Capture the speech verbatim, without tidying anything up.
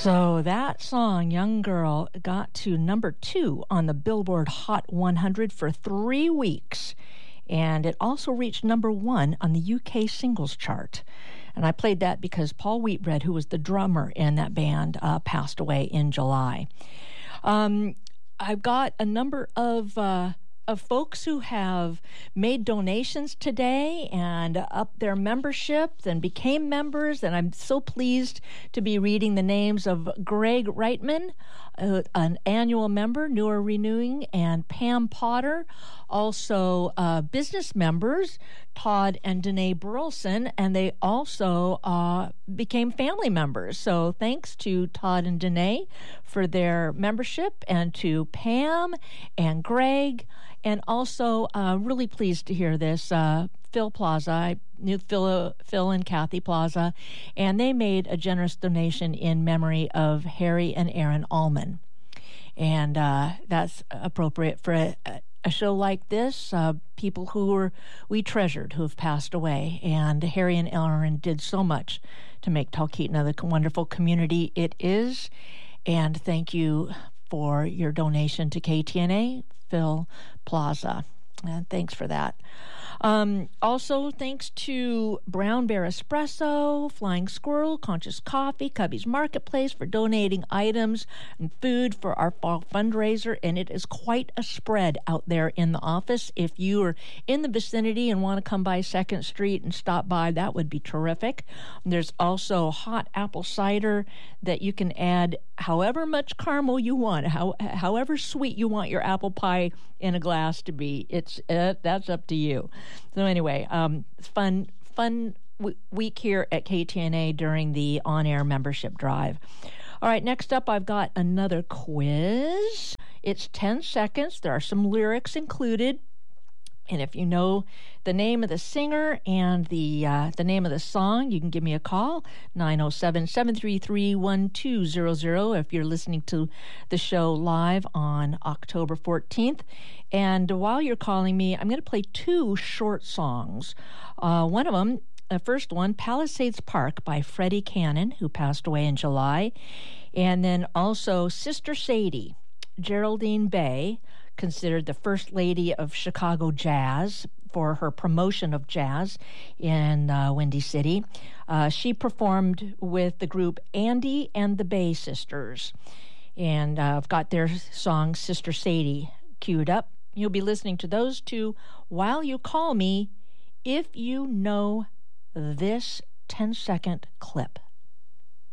So that song, Young Girl, got to number two on the Billboard Hot one hundred for three weeks. And it also reached number one on the U K singles chart. And I played that because Paul Wheatbread, who was the drummer in that band, uh, passed away in July. Um, I've got a number of... Uh, of folks who have made donations today and upped their membership and became members, and I'm so pleased to be reading the names of Greg Reitman, uh, an annual member, New or Renewing, and Pam Potter, also uh, business members, Todd and Danae Burleson, and they also uh, became family members. So thanks to Todd and Danae for their membership, and to Pam and Greg. And also, uh, really pleased to hear this, uh, Phil Plaza. I knew Phil, Phil and Kathy Plaza, and they made a generous donation in memory of Harry and Aaron Allman. And uh, that's appropriate for a, a show like this, uh, people who were, we treasured, who have passed away. And Harry and Aaron did so much to make Talkeetna the wonderful community it is. And thank you for your donation to K T N A, Phil Plaza. And thanks for that. Um, also, thanks to Brown Bear Espresso, Flying Squirrel, Conscious Coffee, Cubby's Marketplace for donating items and food for our fall fundraiser. And it is quite a spread out there in the office. If you are in the vicinity and want to come by second Street and stop by, that would be terrific. There's also hot apple cider that you can add however much caramel you want, how, however sweet you want your apple pie in a glass to be. It's uh, that's up to you. So anyway, um, fun fun w- week here at K T N A during the on-air membership drive. All right, next up, I've got another quiz. It's ten seconds. There are some lyrics included. And if you know the name of the singer and the uh, the name of the song, you can give me a call, nine oh seven, seven three three, one two zero zero, if you're listening to the show live on October fourteenth. And while you're calling me, I'm going to play two short songs. Uh, one of them, the first one, Palisades Park by Freddie Cannon, who passed away in July. And then also Sister Sadie, Geraldine Bay, considered the first lady of Chicago jazz for her promotion of jazz in uh, Windy City. Uh, she performed with the group Andy and the Bay Sisters. And uh, I've got their song Sister Sadie queued up. You'll be listening to those two while you call me if you know this ten-second clip.